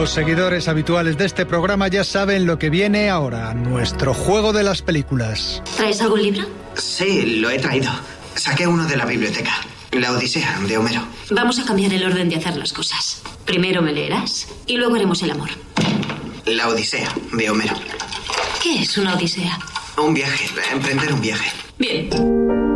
Los seguidores habituales de este programa ya saben lo que viene ahora, nuestro juego de las películas. ¿Traes algún libro? Sí, lo he traído. Saqué uno de la biblioteca. La Odisea, de Homero. Vamos a cambiar el orden de hacer las cosas. Primero me leerás y luego haremos el amor. La Odisea, de Homero. ¿Qué es una odisea? Un viaje, emprender un viaje. Bien.